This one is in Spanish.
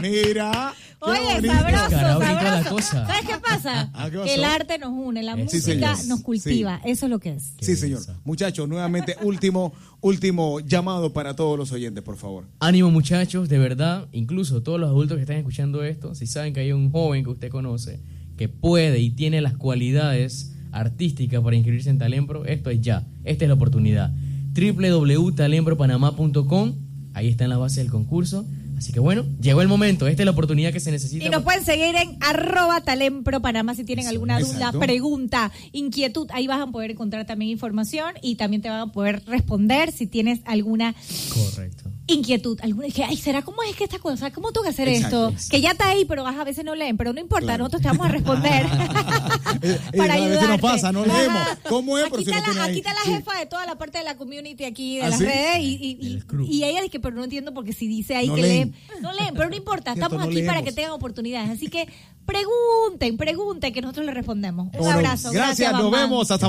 Mira. Oye, sabroso, la sabroso. cosa. ¿Sabes qué pasa? ¿Qué pasó? Que el arte nos une, la Sí, música señor. nos cultiva. Sí. Eso es lo que es. Sí, señor. Muchachos, nuevamente, último llamado para todos los oyentes, por favor. Ánimo, muchachos, de verdad, incluso todos los adultos que están escuchando esto, si saben que hay un joven que usted conoce que puede y tiene las cualidades artísticas para inscribirse en Talempro, esto es ya, esta es la oportunidad. www.talempropanamá.com, ahí está en la base del concurso. Así que bueno, llegó el momento, esta es la oportunidad que se necesita. Y nos pueden seguir en @talempropanamá si tienen alguna duda, exacto. pregunta, inquietud. Ahí vas a poder encontrar también información y también te van a poder responder si tienes alguna Correcto. inquietud. Alguna que, ay, ¿será cómo es que esta cosa? ¿Cómo tengo que hacer Exacto. esto? Que ya está ahí, pero a veces no leen, pero no importa, Claro. nosotros te vamos a responder. A Para veces ayudarte. nos pasa, no leemos. Ajá. ¿Cómo es? Pero Aquí si lo está, tiene ahí. aquí está la Sí. jefa de toda la parte de la community aquí, de ¿Ah, las sí? redes, El crew. y ella dice que, pero no entiendo porque si dice ahí No que leen. leen. No leen, pero no importa, Cierto, estamos no aquí para leemos. que tengan oportunidades. Así que pregunten, que nosotros les respondemos. Un Bueno, abrazo. Gracias, nos mamá. vemos. Hasta